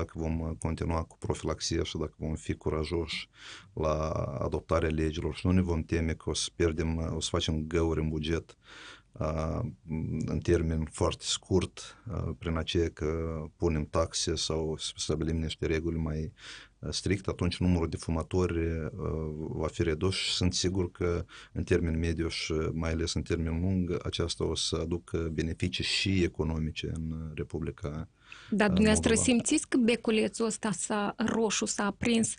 dacă vom continua cu profilaxia și dacă vom fi curajoși la adoptarea legilor și nu ne vom teme că o să facem găuri în buget în termen foarte scurt, prin aceea că punem taxe sau stabilim niște reguli mai strict, atunci numărul de fumători va fi redus și sunt sigur că în termen mediu și mai ales în termen lung aceasta o să aducă beneficii și economice în Republica Dar dumneavoastră Moldova. simțiți că beculețul ăsta roșu s-a aprins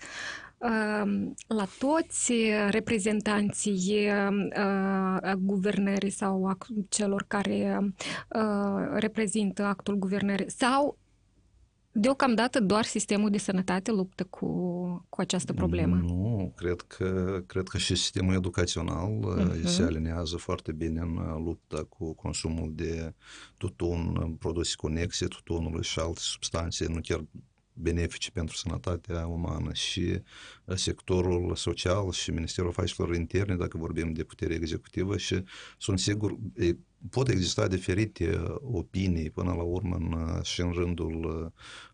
la toți reprezentanții guvernării sau celor care reprezintă actul guvernării sau deocamdată doar sistemul de sănătate luptă cu această problemă? Nu, cred că și sistemul educațional se alinează foarte bine în lupta cu consumul de tutun, produse conexe tutunului și alte substanțe, nu chiar benefice pentru sănătatea umană, și sectorul social și Ministerul Afacerilor Interne, dacă vorbim de putere executivă, și sunt sigur, pot exista diferite opinii până la urmă și în rândul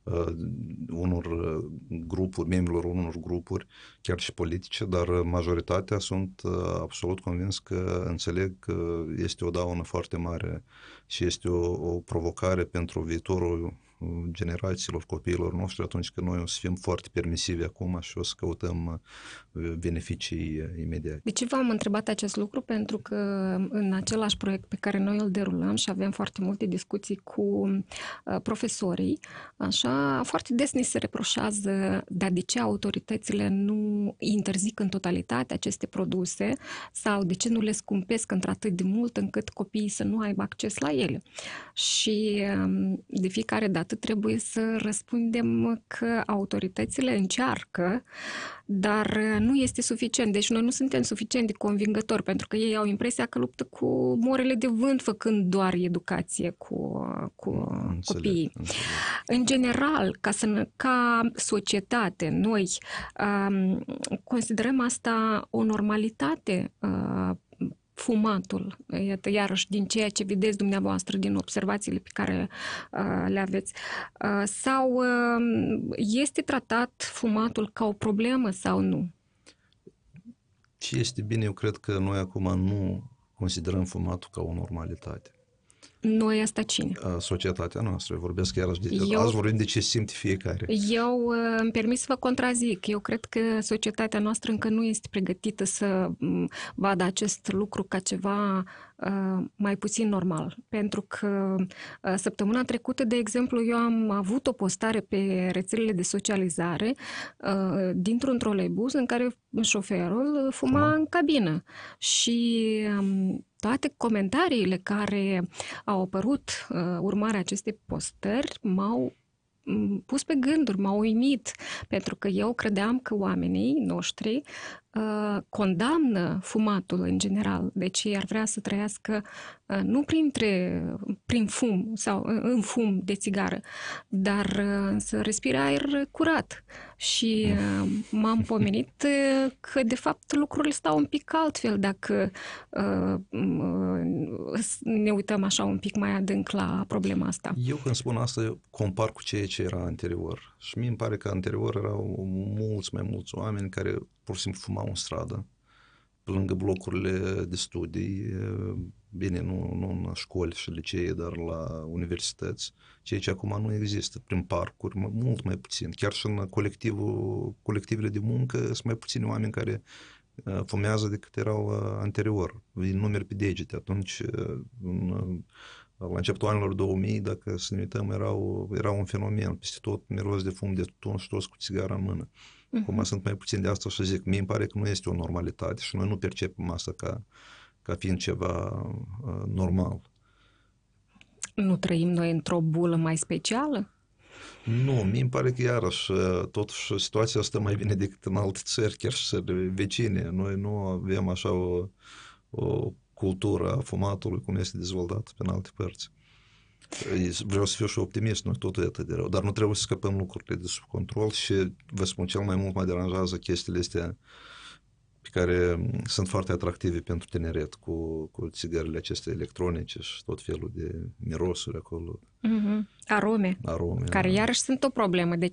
unor grupuri, membrilor unor grupuri, chiar și politice, dar majoritatea sunt absolut convins că înțeleg că este o daună foarte mare și este o provocare pentru viitorul generațiilor, copiilor noștri, atunci când noi o să fim foarte permisivi acum și o să căutăm beneficii imediate. De ce v-am întrebat acest lucru? Pentru că în același proiect pe care noi îl derulăm și avem foarte multe discuții cu profesorii, așa, foarte des ni se reproșează, dar de ce autoritățile nu interzic în totalitate aceste produse sau de ce nu le scumpesc într-atât de mult încât copiii să nu aibă acces la ele. Și de fiecare dată trebuie să răspundem că autoritățile încearcă, dar nu este suficient. Deci noi nu suntem suficient de convingători, pentru că ei au impresia că luptă cu morele de vânt, făcând doar educație cu copiii. În general, ca societate, noi considerăm asta o normalitate, fumatul, iată, iarăși, din ceea ce vedeți dumneavoastră, din observațiile pe care le aveți, sau este tratat fumatul ca o problemă sau nu? Ce este bine, eu cred că noi acum nu considerăm fumatul ca o normalitate. Noi asta cine? Societatea noastră. Eu vorbesc iarăși azi vorbim de ce simte fiecare. Eu îmi permit să vă contrazic. Eu cred că societatea noastră încă nu este pregătită să vadă acest lucru ca ceva mai puțin normal. Pentru că săptămâna trecută, de exemplu, eu am avut o postare pe rețelele de socializare dintr-un troleibuz în care șoferul fuma în cabină. Și toate comentariile care au apărut urmarea acestei postări m-au pus pe gânduri, m-au uimit, pentru că eu credeam că oamenii noștri condamnă fumatul în general, deci ei ar vrea să trăiască nu prin fum sau în fum de țigară, dar să respire aer curat. Și m-am pomenit că de fapt lucrurile stau un pic altfel dacă ne uităm așa un pic mai adânc la problema asta. Eu când spun asta, eu compar cu ceea ce era anterior. Și mie îmi pare că anterior erau mai mulți oameni care pur și simplu fumau în stradă, pe lângă blocurile de studii, bine, nu în școli și licee, dar la universități, ceea ce acum nu există, prin parcuri, mult mai puțin. Chiar și în colectivele de muncă sunt mai puțini oameni care fumează decât erau anterior. Îi numeri pe degete. Atunci, la începutul anilor 2000, dacă să ne uităm, era un fenomen. Peste tot miros de fum de tutun și toți cu țigara în mână. Acum sunt mai puțin de asta și zic, mie îmi pare că nu este o normalitate și noi nu percepem asta ca fiind ceva normal. Nu trăim noi într-o bulă mai specială? Nu, mie îmi pare că iarăși totuși situația asta mai bine decât în alte țări, chiar și țări vecine. Noi nu avem așa o cultură a fumatului cum este dezvoltată pe alte părți. Vreau să fiu și optimist, nu totul e atât de rău, dar nu trebuie să scăpăm lucrurile de sub control și vă spun, cel mai mult mă deranjează chestiile astea pe care sunt foarte atractive pentru tineret, cu țigările acestea electronice și tot felul de mirosuri acolo. Arome, care iarăși sunt o problemă. Deci